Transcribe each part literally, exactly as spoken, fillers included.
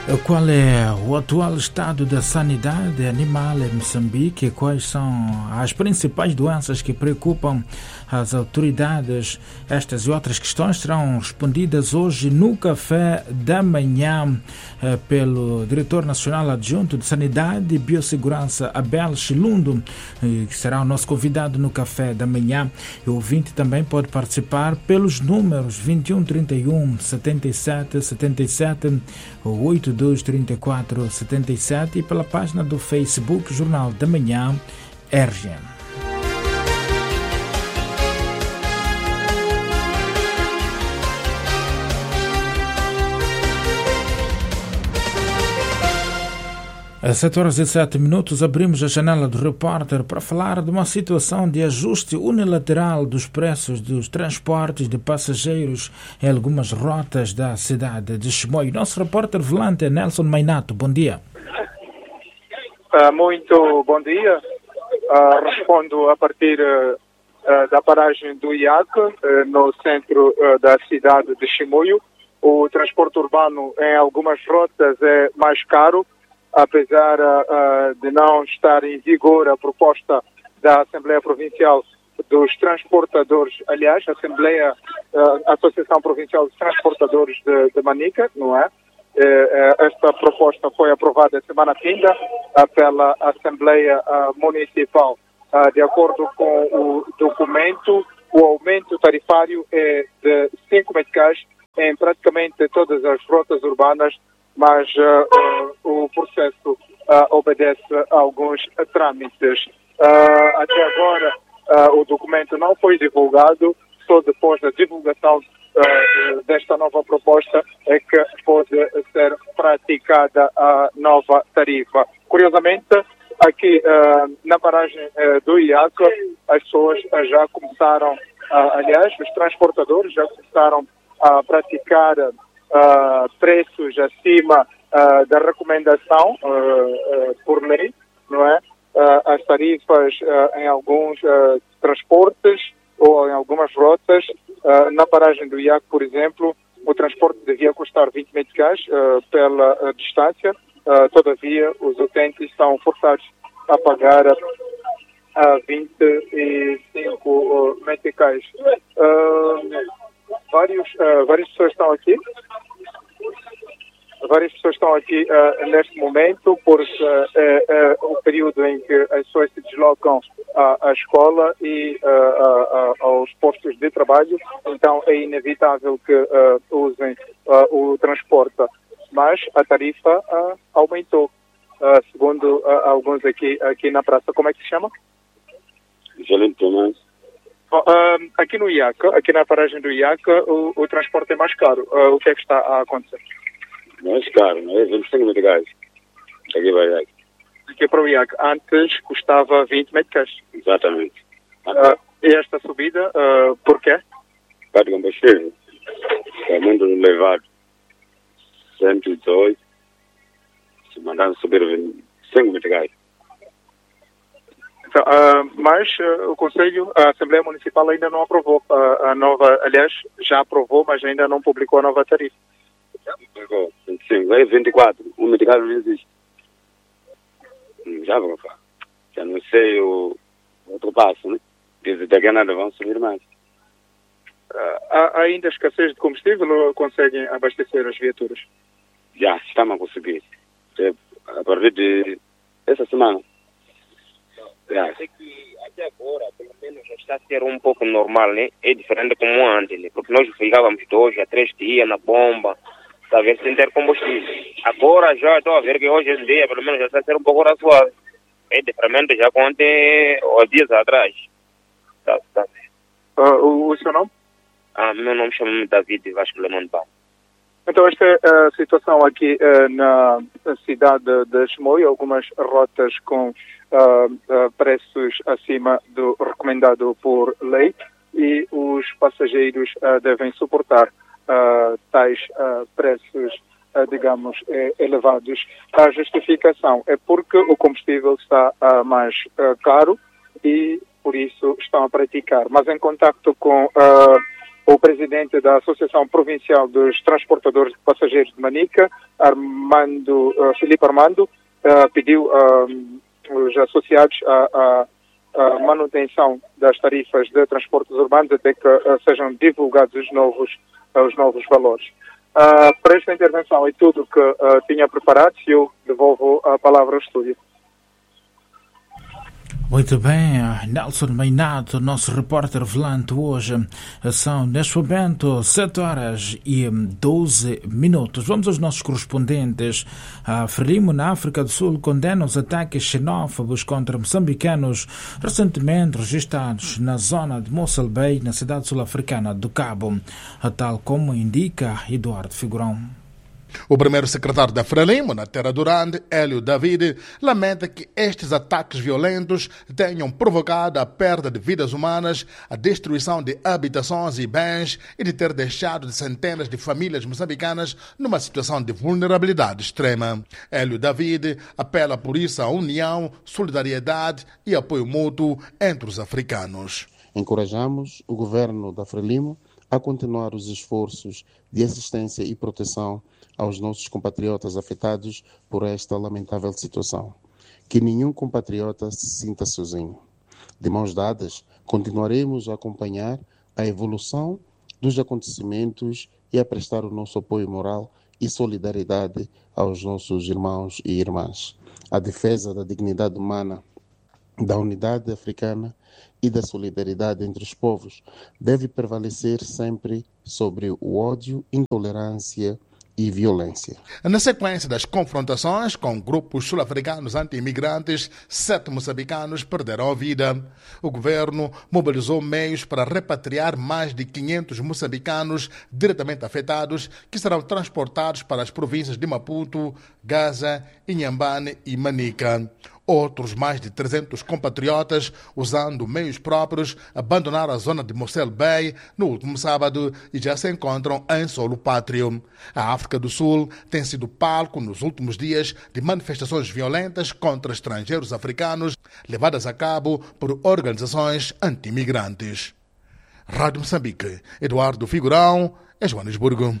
Qual é o atual estado da sanidade animal em Moçambique e quais são as principais doenças que preocupam as autoridades? Estas e outras questões serão respondidas hoje no Café da Manhã eh, pelo Diretor Nacional Adjunto de Sanidade e Biossegurança, Abel Chilundo, eh, que será o nosso convidado no Café da Manhã. E o ouvinte também pode participar pelos números vinte e um, trinta e um, setenta e sete, setenta e sete ou oito dois trinta e quatro, setenta e sete e pela página do Facebook Jornal da Manhã R G M. Às sete horas e sete minutos abrimos a janela do repórter para falar de uma situação de ajuste unilateral dos preços dos transportes de passageiros em algumas rotas da cidade de Chimoio. Nosso repórter volante é Nelson Mainato. Bom dia. Uh, muito bom dia. Uh, respondo a partir uh, da paragem do I A C, uh, no centro uh, da cidade de Chimoio. O transporte urbano em algumas rotas é mais caro, apesar uh, de não estar em vigor a proposta da Assembleia Provincial dos Transportadores, aliás, a Assembleia, uh, Associação Provincial dos Transportadores de, de Manica, não é? Uh, esta proposta foi aprovada semana finda uh, pela Assembleia uh, Municipal. Uh, de acordo com o documento, o aumento tarifário é de cinco meticais em praticamente todas as rotas urbanas, mas uh, uh, o processo uh, obedece a alguns uh, trâmites. Uh, até agora, uh, o documento não foi divulgado, só depois da divulgação uh, desta nova proposta é que pode ser praticada a nova tarifa. Curiosamente, aqui uh, na paragem uh, do I A C, as pessoas uh, já começaram, uh, aliás, os transportadores já começaram a praticar Uh, preços acima uh, da recomendação uh, uh, por lei, não é? Uh, as tarifas uh, em alguns uh, transportes ou em algumas rotas, uh, na paragem do I A C, por exemplo, o transporte devia custar vinte meticais uh, pela uh, distância, uh, todavia os utentes são forçados a pagar uh, vinte e cinco uh, meticais. Uh, Vários, uh, várias pessoas estão aqui. Várias pessoas estão aqui uh, neste momento, porque uh, é, é o período em que as pessoas se deslocam à, à escola e uh, uh, uh, aos postos de trabalho, então é inevitável que uh, usem uh, o transporte. Mas a tarifa uh, aumentou, uh, segundo uh, alguns aqui, aqui na praça. Como é que se chama? Excelente, Tomás. Uh, aqui no I A C, aqui na paragem do I A C, o, o transporte é mais caro. Uh, o que é que está a acontecer? Mais caro, não é? vinte e cinco meticais. Aqui vai aqui. Aqui para o I A C, antes custava vinte meticais. Exatamente. Uh, e esta subida, uh, por quê? Por causa do combustível. É muito elevado. cento e dezoito. Se mandaram subir vinte e cinco meticais. Então, uh, mas uh, o Conselho, a Assembleia Municipal ainda não aprovou uh, a nova, aliás, já aprovou, mas ainda não publicou a nova tarifa. Já publicou, vinte e cinco, é vinte e quatro, um meticais não existe. Já vou falar. Já não sei o outro passo, né? Desde daqui a nada vão subir mais. Uh, há ainda escassez de combustível ou conseguem abastecer as viaturas? Já, estamos a conseguir. A partir de essa semana. É que até agora, pelo menos, já está a ser um pouco normal, né? É diferente como antes, né? Porque nós ficávamos dois a três dias na bomba, está a ver, sem ter combustível. Agora já estou a ver que hoje em dia, pelo menos, já está a ser um pouco razoável. É diferente já com ontem, os dias atrás. Tá, tá. Uh, o, o seu nome? Ah, meu nome chama-me David Vasco Lemon Pão. Então, esta é a situação aqui uh, na cidade de Chimoio, algumas rotas com uh, uh, preços acima do recomendado por lei e os passageiros uh, devem suportar uh, tais uh, preços, uh, digamos, eh, elevados. A justificação é porque o combustível está uh, mais uh, caro e, por isso, estão a praticar. Mas em contacto com uh, o presidente da Associação Provincial dos Transportadores de Passageiros de Manica, Armando, uh, Filipe Armando, uh, pediu uh, os associados a, a, a manutenção das tarifas de transportes urbanos até que uh, sejam divulgados os novos, uh, os novos valores. Uh, para esta intervenção é tudo que uh, tinha preparado e eu devolvo a palavra ao estúdio. Muito bem, Nelson Meinato, nosso repórter volante hoje. São, neste momento, sete horas e doze minutos. Vamos aos nossos correspondentes. A Frelimo, na África do Sul, condena os ataques xenófobos contra moçambicanos recentemente registrados na zona de Mossel Bay, na cidade sul-africana do Cabo, tal como indica Eduardo Figurão. O primeiro secretário da Frelimo, na Terra do Rande, Hélio David, lamenta que estes ataques violentos tenham provocado a perda de vidas humanas, a destruição de habitações e bens e de ter deixado de centenas de famílias moçambicanas numa situação de vulnerabilidade extrema. Hélio David apela por isso à união, solidariedade e apoio mútuo entre os africanos. Encorajamos o governo da Frelimo a continuar os esforços de assistência e proteção aos nossos compatriotas afetados por esta lamentável situação. Que nenhum compatriota se sinta sozinho. De mãos dadas, continuaremos a acompanhar a evolução dos acontecimentos e a prestar o nosso apoio moral e solidariedade aos nossos irmãos e irmãs. A defesa da dignidade humana, da unidade africana e da solidariedade entre os povos deve prevalecer sempre sobre o ódio, intolerância e violência. Na sequência das confrontações com grupos sul-africanos anti-imigrantes, sete moçambicanos perderam a vida. O governo mobilizou meios para repatriar mais de quinhentos moçambicanos diretamente afetados, que serão transportados para as províncias de Maputo, Gaza, Inhambane e Manica. Outros mais de trezentos compatriotas, usando meios próprios, abandonaram a zona de Mossel Bay no último sábado e já se encontram em solo pátrio. A África do Sul tem sido palco nos últimos dias de manifestações violentas contra estrangeiros africanos, levadas a cabo por organizações anti-imigrantes. Rádio Moçambique, Eduardo Figurão, em Joanesburgo.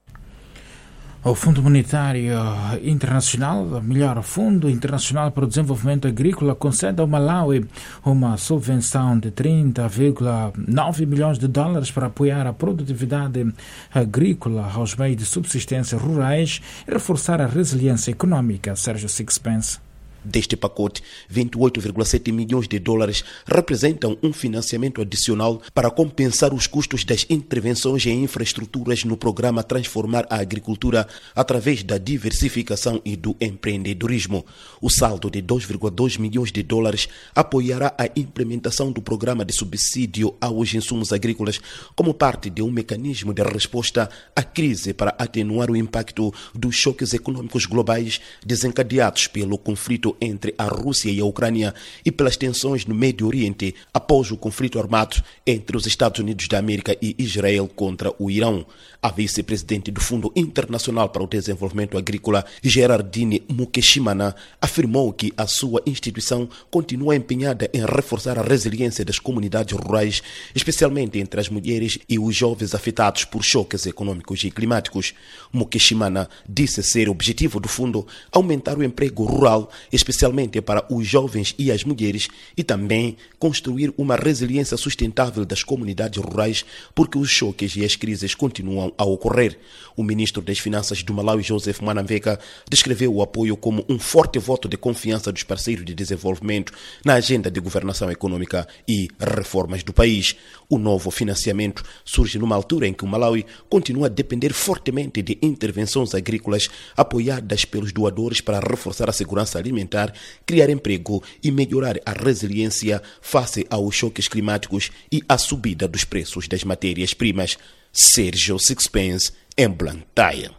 O Fundo Monetário Internacional, melhor, Fundo Internacional para o Desenvolvimento Agrícola, concede ao Malawi uma subvenção de trinta vírgula nove milhões de dólares para apoiar a produtividade agrícola aos meios de subsistência rurais e reforçar a resiliência econômica. Sérgio Sixpence. Deste pacote, vinte e oito vírgula sete milhões de dólares representam um financiamento adicional para compensar os custos das intervenções em infraestruturas no programa Transformar a Agricultura através da diversificação e do empreendedorismo. O saldo de dois vírgula dois milhões de dólares apoiará a implementação do programa de subsídio aos insumos agrícolas como parte de um mecanismo de resposta à crise para atenuar o impacto dos choques econômicos globais desencadeados pelo conflito entre a Rússia e a Ucrânia e pelas tensões no Médio Oriente após o conflito armado entre os Estados Unidos da América e Israel contra o Irão. A vice-presidente do Fundo Internacional para o Desenvolvimento Agrícola, Gerardine Mukeshimana, afirmou que a sua instituição continua empenhada em reforçar a resiliência das comunidades rurais, especialmente entre as mulheres e os jovens afetados por choques econômicos e climáticos. Mukeshimana disse ser objetivo do fundo aumentar o emprego rural, especialmente para os jovens e as mulheres, e também construir uma resiliência sustentável das comunidades rurais, porque os choques e as crises continuam a ocorrer. O ministro das Finanças do Malawi, Joseph Mwanamveka, descreveu o apoio como um forte voto de confiança dos parceiros de desenvolvimento na agenda de governação econômica e reformas do país. O novo financiamento surge numa altura em que o Malawi continua a depender fortemente de intervenções agrícolas apoiadas pelos doadores para reforçar a segurança alimentar, criar emprego e melhorar a resiliência face aos choques climáticos e à subida dos preços das matérias-primas. Sérgio Sixpence, em Blantyre.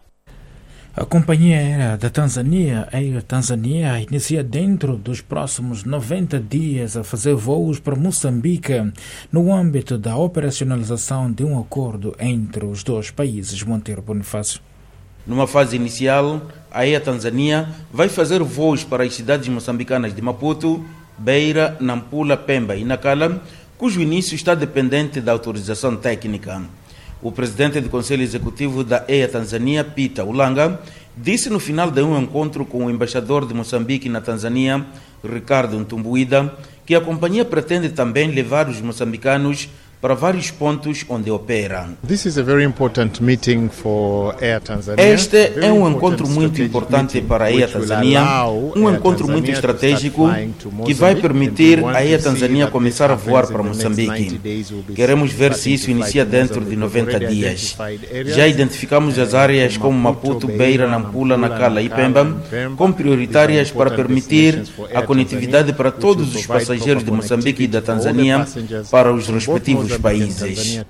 A companhia aérea da Tanzânia, Air Tanzania, inicia dentro dos próximos noventa dias a fazer voos para Moçambique no âmbito da operacionalização de um acordo entre os dois países. Monteiro Bonifácio. Numa fase inicial, a Air Tanzania vai fazer voos para as cidades moçambicanas de Maputo, Beira, Nampula, Pemba e Nacala, cujo início está dependente da autorização técnica. O presidente do Conselho Executivo da E A Tanzânia, Peter Ulanga, disse no final de um encontro com o embaixador de Moçambique na Tanzânia, Ricardo Ntumbuida, que a companhia pretende também levar os moçambicanos para vários pontos onde opera. This is a very important meeting for Air Tanzania. Este é um encontro muito importante para a Air Tanzania, um encontro muito estratégico que vai permitir a Air Tanzania começar a voar para Moçambique. Queremos ver se isso inicia dentro de noventa dias. Já identificamos as áreas como Maputo, Beira, Nampula, Nacala e Pemba como prioritárias para permitir a conectividade para todos os passageiros de Moçambique e da Tanzânia para os respectivos países.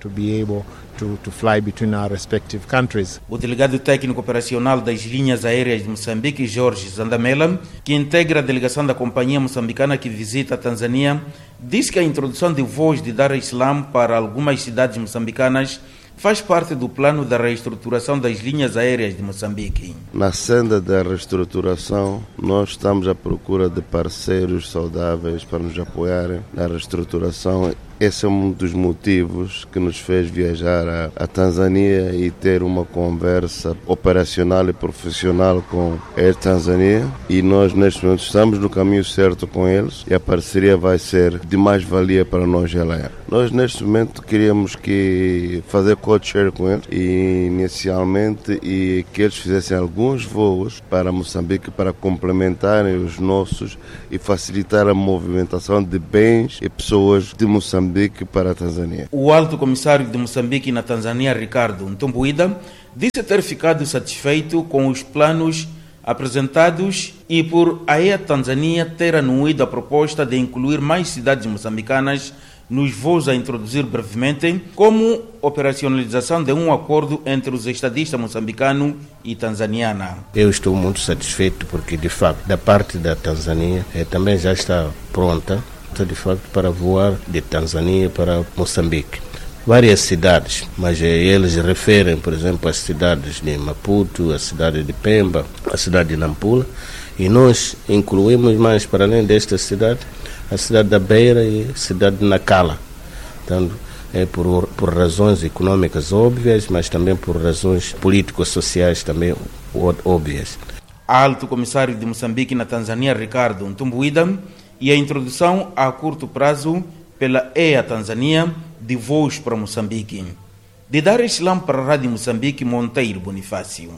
O delegado técnico operacional das linhas aéreas de Moçambique, Jorge Zandamela, que integra a delegação da companhia moçambicana que visita a Tanzânia, disse que a introdução de voos de Dar es Salaam para algumas cidades moçambicanas faz parte do plano da reestruturação das linhas aéreas de Moçambique. Na senda da reestruturação, nós estamos à procura de parceiros saudáveis para nos apoiarem na reestruturação. Esse é um dos motivos que nos fez viajar à, à Tanzânia e ter uma conversa operacional e profissional com a Air Tanzania. E nós, neste momento, estamos no caminho certo com eles e a parceria vai ser de mais valia para nós, ela. Nós, neste momento, queríamos que fazer co-share com eles e, inicialmente, e que eles fizessem alguns voos para Moçambique para complementarem os nossos e facilitar a movimentação de bens e pessoas de Moçambique para a Tanzânia. O alto comissário de Moçambique na Tanzânia, Ricardo Ntumbuida, disse ter ficado satisfeito com os planos apresentados e por a E A Tanzânia ter anuído a proposta de incluir mais cidades moçambicanas nos voos a introduzir brevemente, como operacionalização de um acordo entre os estadistas moçambicano e tanzaniana. Eu estou muito satisfeito porque, de facto, da parte da Tanzânia eh, também já está pronta, de facto, para voar de Tanzânia para Moçambique. Várias cidades, mas eles referem, por exemplo, as cidades de Maputo, a cidade de Pemba, a cidade de Nampula, e nós incluímos mais, para além desta cidade, a cidade da Beira e a cidade de Nacala. Portanto, é por, por razões econômicas óbvias, mas também por razões político-sociais também óbvias. Alto comissário de Moçambique na Tanzânia, Ricardo Ntumbuida, e a introdução a curto prazo pela E A Tanzania de voos para Moçambique. De Dar es Salaam para a Rádio Moçambique, Monteiro Bonifácio.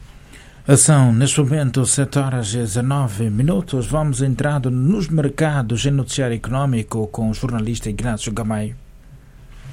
São, neste momento, sete horas e dezenove minutos. Vamos entrando nos mercados em noticiário econômico com o jornalista Ignácio Gamaio.